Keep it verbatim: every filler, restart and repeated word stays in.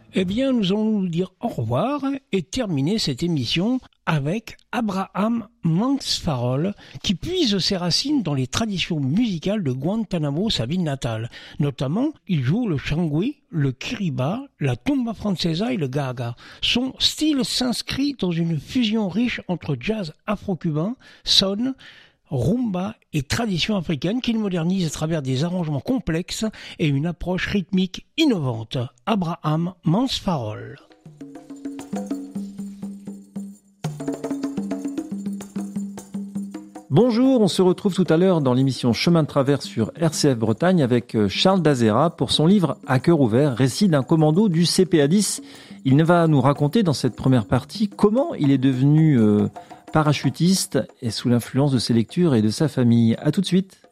Eh bien, nous allons nous dire au revoir et terminer cette émission avec Abraham Mansfarol, qui puise ses racines dans les traditions musicales de Guantanamo, sa ville natale. Notamment, il joue le changui, le kiriba, la tumba francesa et le gaga. Son style s'inscrit dans une fusion riche entre jazz afro-cubain, son, rumba et tradition africaine qu'il modernise à travers des arrangements complexes et une approche rythmique innovante. Abraham Mansfarol. Bonjour, on se retrouve tout à l'heure dans l'émission Chemin de Travers sur R C F Bretagne avec Charles Dazera pour son livre À cœur ouvert, récit d'un commando du C P A dix. Il va nous raconter dans cette première partie comment il est devenu euh, parachutiste et sous l'influence de ses lectures et de sa famille. À tout de suite.